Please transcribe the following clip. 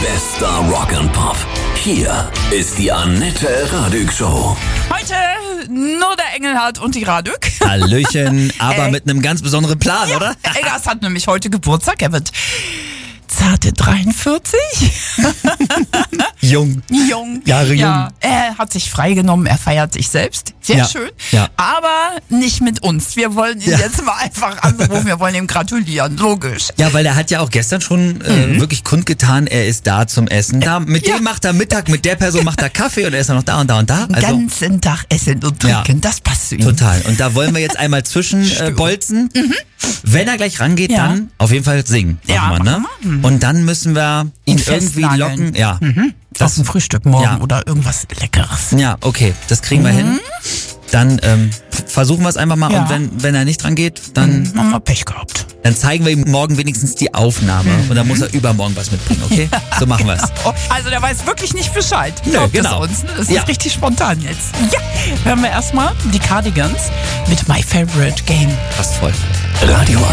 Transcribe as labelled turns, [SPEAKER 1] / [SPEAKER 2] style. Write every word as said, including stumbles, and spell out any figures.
[SPEAKER 1] Bester Rock and Pop. Hier ist die Annette Radig Show.
[SPEAKER 2] Heute nur der Engelhardt und die Radük.
[SPEAKER 3] Hallöchen, aber
[SPEAKER 2] Äh,
[SPEAKER 3] mit einem ganz besonderen Plan,
[SPEAKER 2] ja,
[SPEAKER 3] oder?
[SPEAKER 2] Eggers hat nämlich heute Geburtstag. Er wird zarte dreiundvierzig.
[SPEAKER 3] Jung.
[SPEAKER 2] Jung.
[SPEAKER 3] Jahre
[SPEAKER 2] ja,
[SPEAKER 3] jung.
[SPEAKER 2] Er hat sich freigenommen, er feiert sich selbst. Sehr
[SPEAKER 3] Ja,
[SPEAKER 2] schön.
[SPEAKER 3] ja.
[SPEAKER 2] Aber nicht mit uns. Wir wollen ihn
[SPEAKER 3] Ja.
[SPEAKER 2] jetzt mal einfach anrufen. Wir wollen ihm gratulieren. Logisch.
[SPEAKER 3] Ja, weil er hat ja auch gestern schon äh, wirklich kundgetan, er ist da zum Essen. Da, mit
[SPEAKER 2] Ja.
[SPEAKER 3] dem macht er Mittag, mit der Person macht er Kaffee und er ist dann noch da und da und da.
[SPEAKER 2] Den
[SPEAKER 3] Also
[SPEAKER 2] ganzen Tag essen und trinken.
[SPEAKER 3] Ja.
[SPEAKER 2] Das passt zu ihm.
[SPEAKER 3] total. Und da wollen wir jetzt einmal zwischen äh,
[SPEAKER 2] Stimmt.
[SPEAKER 3] bolzen. Wenn er gleich rangeht,
[SPEAKER 2] Ja.
[SPEAKER 3] dann auf jeden Fall singen. Machen
[SPEAKER 2] Ja,
[SPEAKER 3] wir, ne?
[SPEAKER 2] machen wir. Mhm.
[SPEAKER 3] Und dann müssen wir ihn,
[SPEAKER 2] Ihn
[SPEAKER 3] irgendwie
[SPEAKER 2] festnageln.
[SPEAKER 3] locken. Ja.
[SPEAKER 2] Das ein Frühstück morgen
[SPEAKER 3] Ja.
[SPEAKER 2] oder irgendwas Leckeres.
[SPEAKER 3] Ja, okay, das kriegen wir hin. Dann ähm, f- versuchen wir es einfach mal
[SPEAKER 2] Ja.
[SPEAKER 3] und wenn, wenn er nicht dran geht, dann,
[SPEAKER 2] Haben wir Pech gehabt.
[SPEAKER 3] dann zeigen wir ihm morgen wenigstens die Aufnahme und dann muss er übermorgen was mitbringen, okay? So machen wir es.
[SPEAKER 2] Oh, also der weiß wirklich nicht Bescheid.
[SPEAKER 3] Nö,
[SPEAKER 2] Glaubt es
[SPEAKER 3] genau.
[SPEAKER 2] uns, ne? Das
[SPEAKER 3] Ja.
[SPEAKER 2] ist richtig spontan jetzt. Ja, hören wir erstmal die Cardigans mit My Favorite Game.
[SPEAKER 3] Fast voll.
[SPEAKER 1] Radio